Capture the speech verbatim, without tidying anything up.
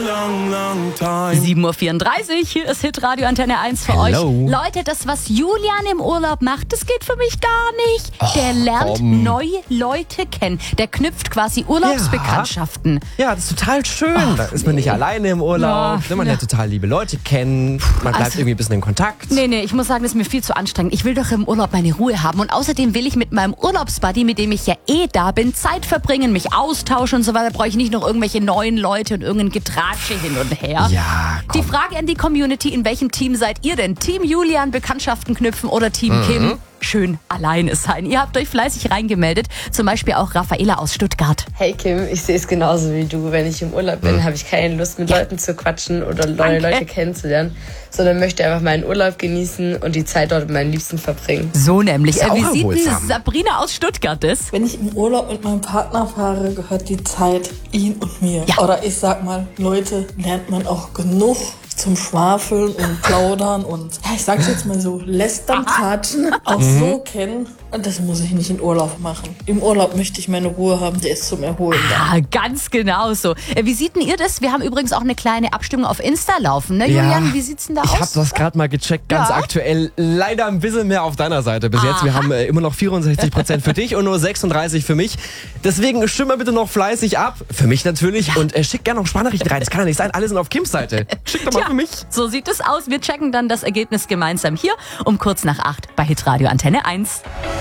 sieben Uhr vierunddreißig, hier ist Hitradio Antenne eins für Hello. euch. Leute, das, was Julian im Urlaub macht, das geht für mich gar nicht. Och, der lernt komm. neue Leute kennen. Der knüpft quasi Urlaubsbekanntschaften. Ja, das ist total schön. Da ist man nicht alleine im Urlaub. Ja. Man lernt total liebe Leute kennen. Man bleibt Also- irgendwie ein bisschen in Kontakt. Nee, nee, ich muss sagen, das ist mir viel zu anstrengend. Ich will doch im Urlaub meine Ruhe haben. Und außerdem will ich mit meinem Urlaubsbuddy, mit dem ich ja eh da bin, Zeit verbringen, mich austauschen und so weiter. Da brauche ich nicht noch irgendwelche neuen Leute und irgendein Getratsche hin und her. Ja, komm. Die Frage an die Community, in welchem Team seid ihr denn? Team Julian, Bekanntschaften knüpfen oder Team Mhm. Kim? Schön alleine sein. Ihr habt euch fleißig reingemeldet. Zum Beispiel auch Raffaela aus Stuttgart. Hey Kim, ich sehe es genauso wie du. Wenn ich im Urlaub bin, habe ich keine Lust, mit Leuten zu quatschen oder neue Danke. Leute kennenzulernen, sondern möchte einfach meinen Urlaub genießen und die Zeit dort mit meinen Liebsten verbringen. So nämlich. Ist Äh, wie auch sieht denn erholsam. Sabrina aus Stuttgart das? Wenn ich im Urlaub mit meinem Partner fahre, gehört die Zeit ihm und mir. Ja. Oder ich sag mal, Leute lernt man auch genug zum Schwafeln und Plaudern und, ja, ich sag's jetzt mal so, lästern, tratschen, auch so kennen. Und das muss ich nicht in Urlaub machen. Im Urlaub möchte ich meine Ruhe haben, der ist zum Erholen da. Ah, ganz genau so. Äh, Wie seht denn ihr das? Wir haben übrigens auch eine kleine Abstimmung auf Insta laufen, ne, Julian? Wie sieht's denn da Ich aus? habe das gerade mal gecheckt, ganz Ja? aktuell. Leider ein bisschen mehr auf deiner Seite bis jetzt. Wir Aha. haben äh, immer noch vierundsechzig Prozent für dich und nur sechsunddreißig für mich. Deswegen stimm mal bitte noch fleißig ab. Für mich natürlich. Und äh, schick gerne noch Sprachnachrichten rein. Das kann ja nicht sein. Alle sind auf Kims Seite. Schick doch mal Tja, für mich. so sieht es aus. Wir checken dann das Ergebnis gemeinsam hier um kurz nach acht bei Hitradio Antenne eins.